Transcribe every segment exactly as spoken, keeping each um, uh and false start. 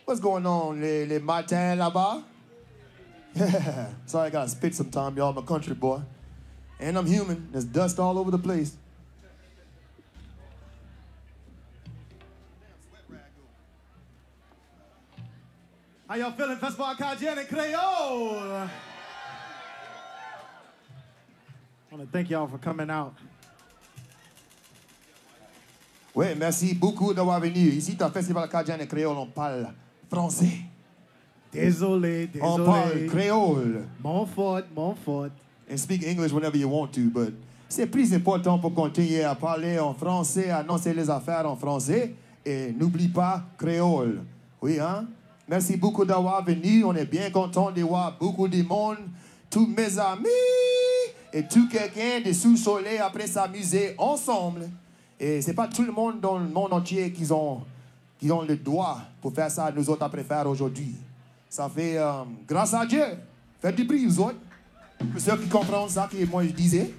What's going on, les, les matins là-bas? Sorry, I gotta spit sometime, y'all. I'm a country boy. And I'm human. There's dust all over the place. How y'all feeling, Festival Cajun and Creole? I want to thank y'all for coming out. Ouais, merci beaucoup d'avoir venu. Ici, dans le Festival Cajun et Créole, on parle français. Désolé, désolé. On parle créole. Mon faute, mon faute. And speak English whenever you want to, but c'est plus important pour continuer à parler en français, à annoncer les affaires en français. Et n'oublie pas créole. Oui, hein? Merci beaucoup d'avoir venu. On est bien content de voir beaucoup de monde. Tous mes amis et tout quelqu'un de sous-soleil après s'amuser ensemble. Et c'est pas tout le monde dans le monde entier qui ont, qui ont le droit pour faire ça, nous autres après faire aujourd'hui. Ça fait euh, grâce à Dieu. Faites du bruit, vous autres. Pour ceux qui comprennent ça que moi je disais.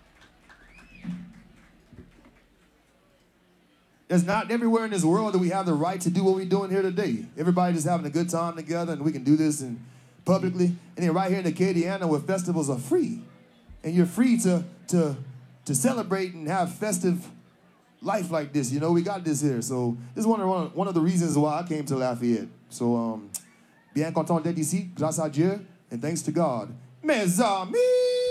There's not everywhere in this world that we have the right to do what we're doing here today. Everybody just having a good time together, and we can do this in publicly. And then right here in Acadiana, where festivals are free, and you're free to to to celebrate and have festive life like this. You know, we got this here. So this is one of one of the reasons why I came to Lafayette. So um, bien content d'être ici, grâce à Dieu, and thanks to God. Mes amis.